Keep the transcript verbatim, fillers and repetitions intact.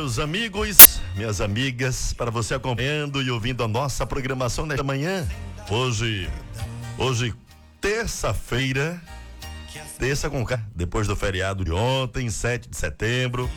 Meus amigos, minhas amigas, para você acompanhando e ouvindo a nossa programação nesta manhã, hoje, hoje, terça-feira, terça com cá, depois do feriado de ontem, sete de setembro,